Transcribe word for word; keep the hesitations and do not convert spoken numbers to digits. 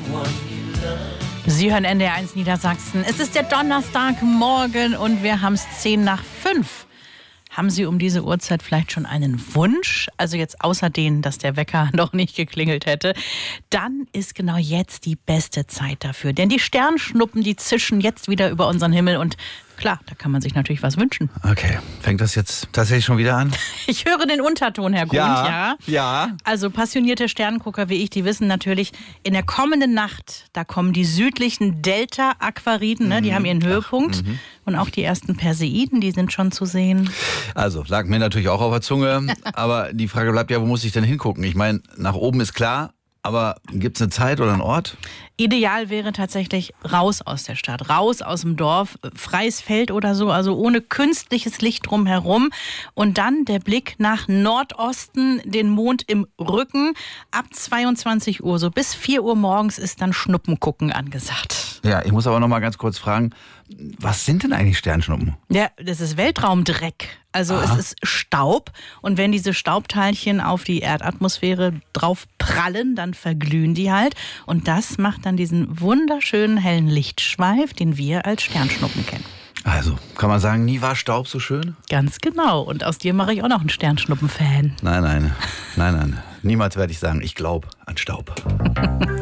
Sie hören N D R eins Niedersachsen. Es ist der Donnerstagmorgen und wir haben es zehn nach fünf. Haben Sie um diese Uhrzeit vielleicht schon einen Wunsch? Also jetzt außer den, dass der Wecker noch nicht geklingelt hätte. Dann ist genau jetzt die beste Zeit dafür. Denn die Sternschnuppen, die zischen jetzt wieder über unseren Himmel. Und klar, da kann man sich natürlich was wünschen. Okay, fängt das jetzt tatsächlich schon wieder an? Ich höre den Unterton, Herr Grund, ja. ja. Ja. Also passionierte Sternengucker wie ich, die wissen natürlich, in der kommenden Nacht, da kommen die südlichen Delta-Aquariden, ne, die Mhm. haben ihren Höhepunkt. Ach, mhm. Und auch die ersten Perseiden, die sind schon zu sehen. Also, lag mir natürlich auch auf der Zunge. Aber die Frage bleibt ja, wo muss ich denn hingucken? Ich meine, nach oben ist klar, aber gibt es eine Zeit oder einen Ort? Ideal wäre tatsächlich raus aus der Stadt, raus aus dem Dorf, freies Feld oder so, also ohne künstliches Licht drumherum. Und dann der Blick nach Nordosten, den Mond im Rücken. Ab zweiundzwanzig Uhr, so bis vier Uhr morgens ist dann Schnuppengucken angesagt. Ja, ich muss aber noch mal ganz kurz fragen, was sind denn eigentlich Sternschnuppen? Ja, das ist Weltraumdreck. Also Aha. es ist Staub und wenn diese Staubteilchen auf die Erdatmosphäre drauf prallen, dann verglühen die halt und das macht dann diesen wunderschönen hellen Lichtschweif, den wir als Sternschnuppen kennen. Also, kann man sagen, nie war Staub so schön? Ganz genau. Und aus dir mache ich auch noch einen Sternschnuppen-Fan. Nein, nein, nein, nein. Niemals werde ich sagen, ich glaube an Staub.